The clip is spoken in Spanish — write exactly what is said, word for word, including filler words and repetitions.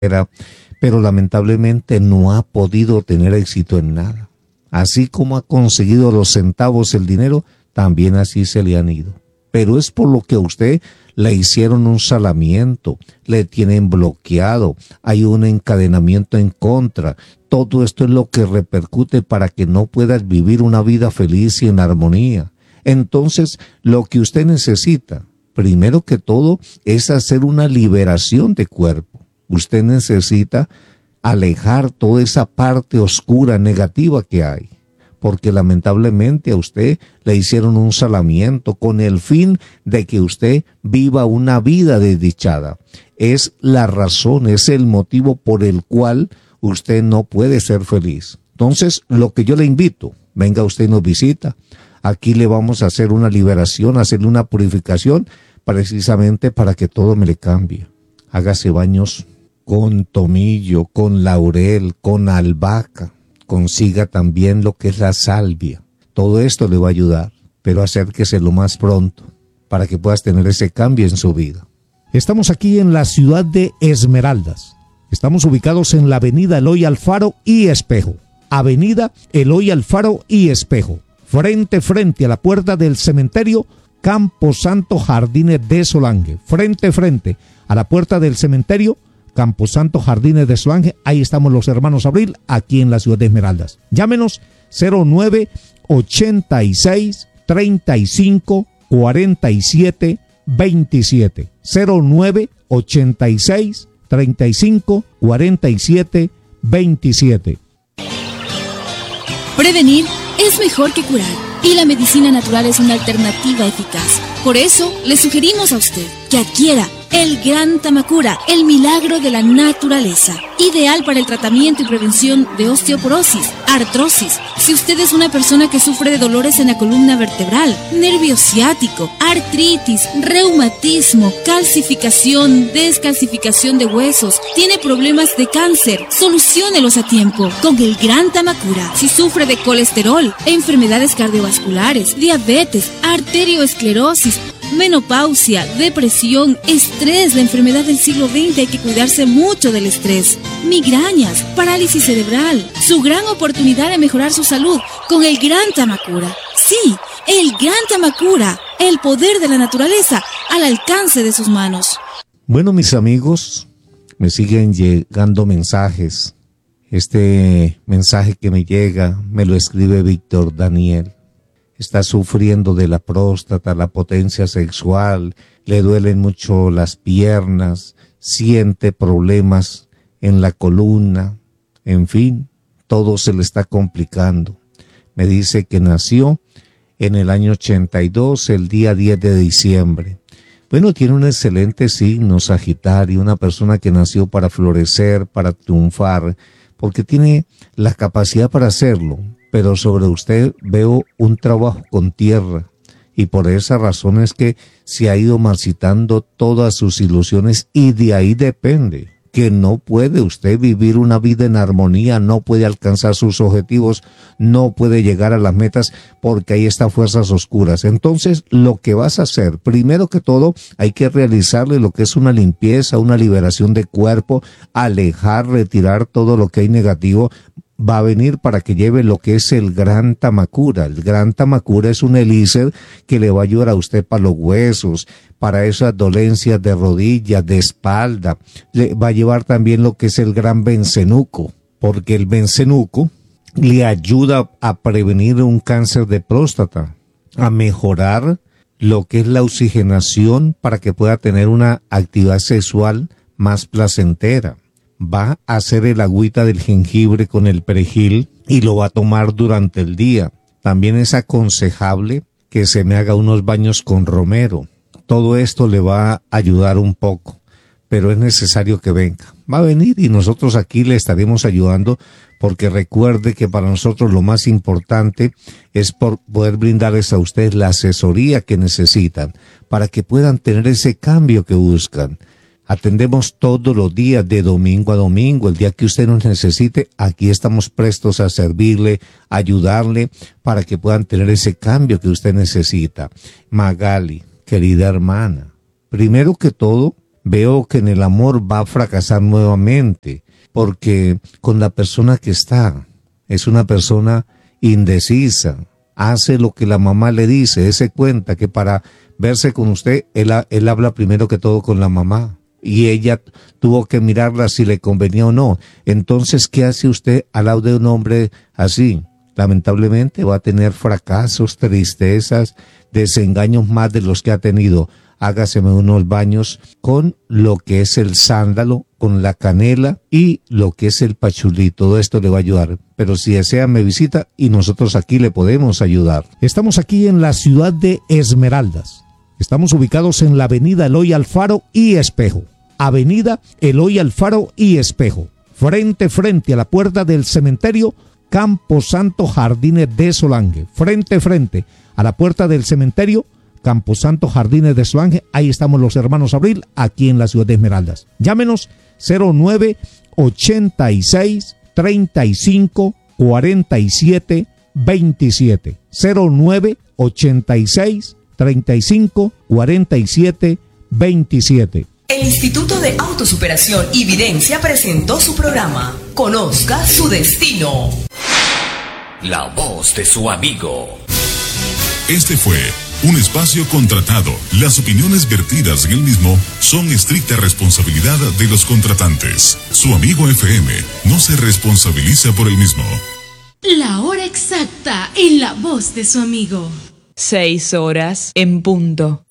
pero lamentablemente no ha podido tener éxito en nada. Así como ha conseguido los centavos, el dinero, también así se le han ido. Pero es por lo que a usted le hicieron un salamiento, le tienen bloqueado, hay un encadenamiento en contra. Todo esto es lo que repercute para que no puedas vivir una vida feliz y en armonía. Entonces, lo que usted necesita, primero que todo, es hacer una liberación de cuerpo. Usted necesita alejar toda esa parte oscura, negativa que hay. Porque lamentablemente a usted le hicieron un salamiento con el fin de que usted viva una vida desdichada. Es la razón, es el motivo por el cual usted no puede ser feliz. Entonces, lo que yo le invito, venga usted y nos visita. Aquí le vamos a hacer una liberación, hacerle una purificación, precisamente para que todo me le cambie. Hágase baños con tomillo, con laurel, con albahaca. Consiga también lo que es la salvia. Todo esto le va a ayudar, pero acérquese lo más pronto para que puedas tener ese cambio en su vida. Estamos aquí en la ciudad de Esmeraldas. Estamos ubicados en la avenida Eloy Alfaro y Espejo. Avenida Eloy Alfaro y Espejo. Frente, frente a la puerta del cementerio Camposanto Jardines de Solange. Frente, frente a la puerta del cementerio Camposanto Jardines de Solange. Ahí estamos los hermanos Abril, aquí en la ciudad de Esmeraldas. Llámenos cero nueve ochenta y seis treinta y cinco cuarenta y siete veintisiete. cero nueve ochenta y seis treinta y cinco cuarenta y siete veintisiete. Prevenir es mejor que curar, y la medicina natural es una alternativa eficaz. Por eso, le sugerimos a usted que adquiera el Gran Tamacura, el milagro de la naturaleza, ideal para el tratamiento y prevención de osteoporosis, artrosis. Si usted es una persona que sufre de dolores en la columna vertebral, nervio ciático, artritis, reumatismo, calcificación, descalcificación de huesos, tiene problemas de cáncer, soluciónelos a tiempo con el Gran Tamacura. Si sufre de colesterol, enfermedades cardiovasculares, diabetes, arterioesclerosis, menopausia, depresión, estrés, la enfermedad del siglo veinte, hay que cuidarse mucho del estrés, migrañas, parálisis cerebral, su gran oportunidad de mejorar su salud con el Gran Tamacura. Sí, el Gran Tamacura, el poder de la naturaleza al alcance de sus manos. Bueno, mis amigos, me siguen llegando mensajes. Este mensaje que me llega me lo escribe Víctor Daniel. Está sufriendo de la próstata, la potencia sexual, le duelen mucho las piernas, siente problemas en la columna, en fin, todo se le está complicando. Me dice que nació en el año ochenta y dos, el día diez de diciembre. Bueno, tiene un excelente signo, Sagitario, una persona que nació para florecer, para triunfar, porque tiene la capacidad para hacerlo. Pero sobre usted veo un trabajo con tierra, y por esa razón es que se ha ido marchitando todas sus ilusiones, y de ahí depende que no puede usted vivir una vida en armonía, no puede alcanzar sus objetivos, no puede llegar a las metas, porque ahí están fuerzas oscuras. Entonces, lo que vas a hacer, primero que todo, hay que realizarle lo que es una limpieza, una liberación de cuerpo, alejar, retirar todo lo que hay negativo. Va a venir para que lleve lo que es el Gran Tamacura. El Gran Tamacura es un elixir que le va a ayudar a usted para los huesos, para esas dolencias de rodillas, de espalda. Le va a llevar también lo que es el Gran Bencenuco, porque el Bencenuco le ayuda a prevenir un cáncer de próstata, a mejorar lo que es la oxigenación para que pueda tener una actividad sexual más placentera. Va a hacer el agüita del jengibre con el perejil y lo va a tomar durante el día. También es aconsejable que se me haga unos baños con romero. Todo esto le va a ayudar un poco, pero es necesario que venga. Va a venir y nosotros aquí le estaremos ayudando, porque recuerde que para nosotros lo más importante es por poder brindarles a ustedes la asesoría que necesitan para que puedan tener ese cambio que buscan. Atendemos todos los días, de domingo a domingo. El día que usted nos necesite, aquí estamos prestos a servirle, a ayudarle, para que puedan tener ese cambio que usted necesita. Magali, querida hermana, primero que todo, veo que en el amor va a fracasar nuevamente, porque con la persona que está, es una persona indecisa, hace lo que la mamá le dice, él se cuenta que para verse con usted, él, él habla primero que todo con la mamá, y ella tuvo que mirarla si le convenía o no. Entonces, ¿qué hace usted al lado de un hombre así? Lamentablemente va a tener fracasos, tristezas, desengaños más de los que ha tenido. Hágaseme unos baños con lo que es el sándalo, con la canela y lo que es el pachulí. Todo esto le va a ayudar. Pero si desea, me visita y nosotros aquí le podemos ayudar. Estamos aquí en la ciudad de Esmeraldas. Estamos ubicados en la avenida Eloy Alfaro y Espejo. Avenida Eloy Alfaro y Espejo. Frente, frente a la puerta del cementerio Camposanto Jardines de Solange. Frente, frente a la puerta del cementerio Camposanto Jardines de Solange. Ahí estamos los hermanos Abril, aquí en la ciudad de Esmeraldas. Llámenos cero nueve ochenta y seis treinta y cinco cuarenta y siete veintisiete. cero nueve ochenta y seis treinta y cinco cuarenta y siete veintisiete. El Instituto de Autosuperación y Videncia presentó su programa Conozca su Destino. La voz de su amigo. Este fue un espacio contratado. Las opiniones vertidas en el mismo son estricta responsabilidad de los contratantes. Su amigo F M no se responsabiliza por el mismo. La hora exacta en la voz de su amigo. Seis horas en punto.